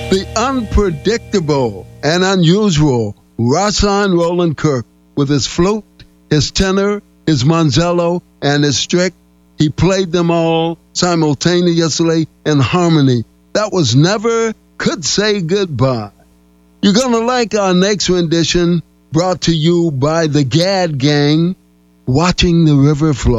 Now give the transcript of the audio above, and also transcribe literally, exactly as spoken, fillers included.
The unpredictable and unusual Rahsaan Roland Kirk with his flute, his tenor, his manzello, and his strict. He played them all simultaneously in harmony. That was Never Could Say Goodbye. You're going to like our next rendition, brought to you by the Gad Gang, Watching the River Flow.